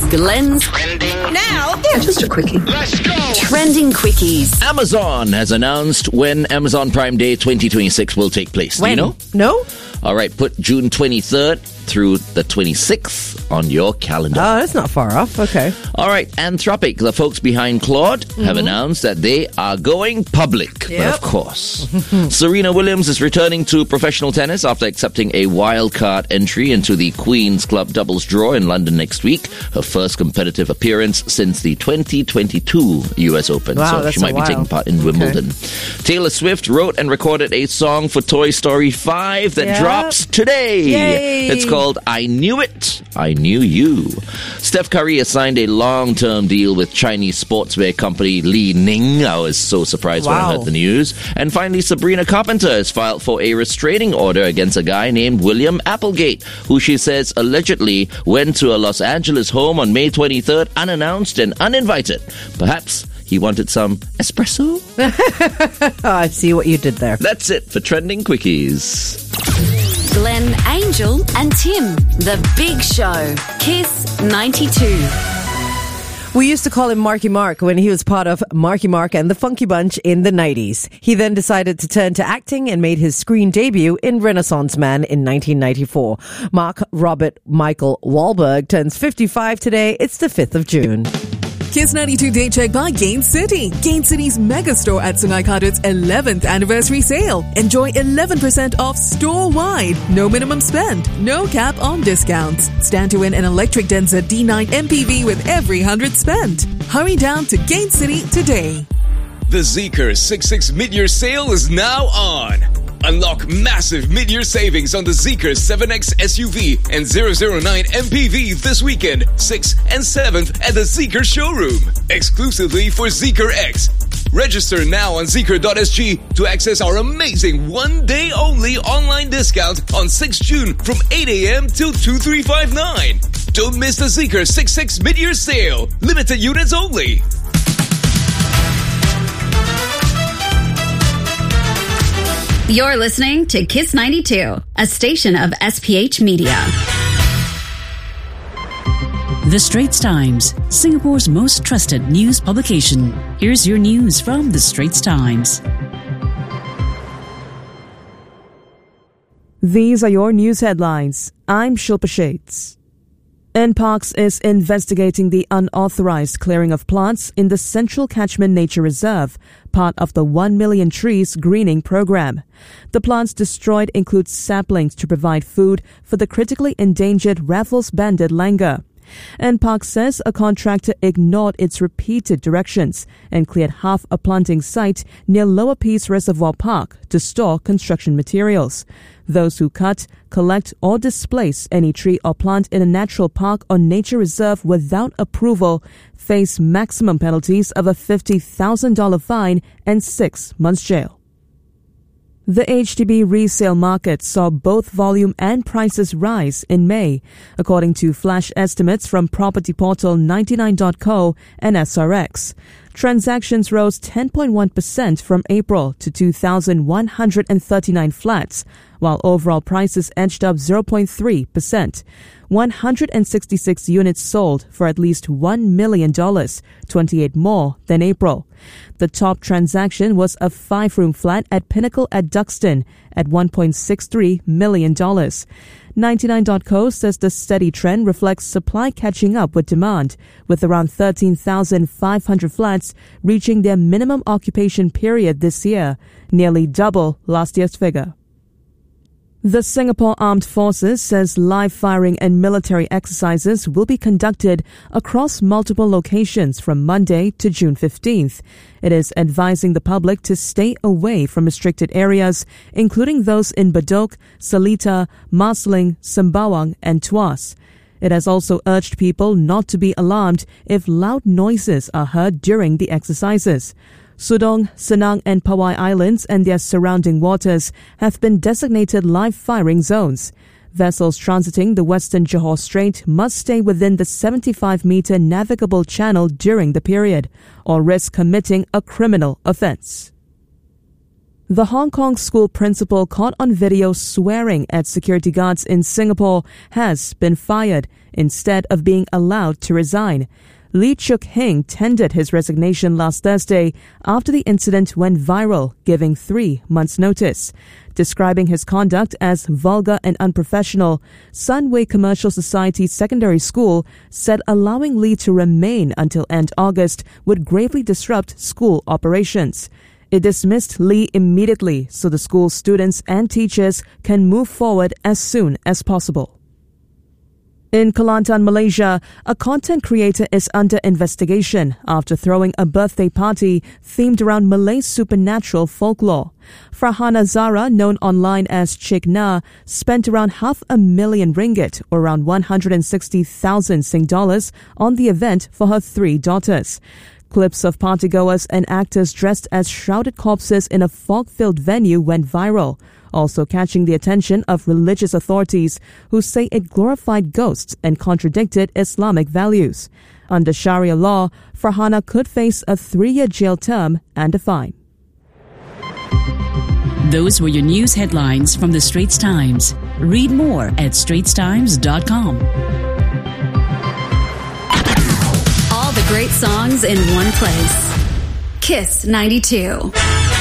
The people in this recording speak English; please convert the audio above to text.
Glenn's Trending now. Yeah, just a quickie. Let's go. Trending quickies. Amazon has announced when Amazon Prime Day 2026 will take place. When? Do you know? No? All right, put June 23rd through the 26th on your calendar. Oh, that's not far off. Okay. All right, Anthropic, the folks behind Claude, have announced that they are going public. Yep. But of course, Serena Williams is returning to professional tennis after accepting a wildcard entry into the Queen's Club doubles draw in London next week. Her first competitive appearance since the 2022 US Open. Wow, so that's she might a be while. taking part in Wimbledon. Taylor Swift wrote and recorded a song for Toy Story 5 that Yep. drops today. Yay. It's called I Knew It, I Knew You. Steph Curry has signed a long-term deal with Chinese sportswear company Li Ning. I was so surprised when I Wow. heard the news. And finally, Sabrina Carpenter has filed for a restraining order against a guy named William Applegate, who she says allegedly went to a Los Angeles home on May 23rd unannounced and uninvited. Perhaps he wanted some espresso? Oh, I see what you did there. That's it for Trending Quickies. Glenn, Angel, and Tim. The Big Show. Kiss 92. We used to call him Marky Mark when he was part of Marky Mark and the Funky Bunch in the 90s. He then decided to turn to acting and made his screen debut in Renaissance Man in 1994. Mark Robert Michael Wahlberg turns 55 today. It's the 5th of June. Kiss 92 Day Check by Gain City. Gain City's mega store at Sungai Kadut's 11th anniversary sale. Enjoy 11% off store-wide. No minimum spend. No cap on discounts. Stand to win an electric Denza D9 MPV with every 100 spent. Hurry down to Gain City today. The Zeekr 66 mid-year sale is now on. Unlock massive mid-year savings on the Zeekr 7X SUV and 009 MPV this weekend, 6th and 7th at the Zeekr showroom, exclusively for Zeekr X. Register now on Zeekr.sg to access our amazing one-day-only online discount on 6 June from 8 a.m. till 2359. Don't miss the Zeekr 66 mid-year sale. Limited units only. You're listening to Kiss 92, a station of SPH Media. The Straits Times, Singapore's most trusted news publication. Here's your news from The Straits Times. These are your news headlines. I'm Shilpa Shades. NParks is investigating the unauthorized clearing of plants in the Central Catchment Nature Reserve, part of the 1 Million Trees Greening Program. The plants destroyed include saplings to provide food for the critically endangered Raffles banded langur. NParks says a contractor ignored its repeated directions and cleared half a planting site near Lower Peace Reservoir Park to store construction materials. Those who cut, collect or displace any tree or plant in a natural park or nature reserve without approval face maximum penalties of a $50,000 fine and 6 months jail. The HDB resale market saw both volume and prices rise in May, according to flash estimates from property portal 99.co and SRX. Transactions rose 10.1% from April to 2,139 flats, while overall prices edged up 0.3%. 166 units sold for at least $1 million, 28 more than April. The top transaction was a 5-room flat at Pinnacle at Duxton at $1.63 million. 99.co says the steady trend reflects supply catching up with demand, with around 13,500 flats reaching their minimum occupation period this year, nearly double last year's figure. The Singapore Armed Forces says live firing and military exercises will be conducted across multiple locations from Monday to June 15th. It is advising the public to stay away from restricted areas, including those in Bedok, Seletar, Marsiling, Sembawang, and Tuas. It has also urged people not to be alarmed if loud noises are heard during the exercises. Sudong, Senang and Pawai Islands and their surrounding waters have been designated live firing zones. Vessels transiting the western Johor Strait must stay within the 75-meter navigable channel during the period, or risk committing a criminal offence. The Hong Kong school principal caught on video swearing at security guards in Singapore has been fired instead of being allowed to resign. Lee Chuk-hing tendered his resignation last Thursday after the incident went viral, giving 3 months' notice. Describing his conduct as vulgar and unprofessional, Sunway Commercial Society Secondary School said allowing Lee to remain until end August would gravely disrupt school operations. It dismissed Lee immediately so the school's students and teachers can move forward as soon as possible. In Kelantan, Malaysia, a content creator is under investigation after throwing a birthday party themed around Malay supernatural folklore. Farhana Zara, known online as Cik Na, spent around RM500,000 or around 160,000 Sing dollars on the event for her 3 daughters. Clips of partygoers and actors dressed as shrouded corpses in a fog-filled venue went viral, also catching the attention of religious authorities who say it glorified ghosts and contradicted Islamic values. Under Sharia law, Farhana could face a 3-year jail term and a fine. Those were your news headlines from the Straits Times. Read more at straitstimes.com. All the great songs in one place. Kiss 92.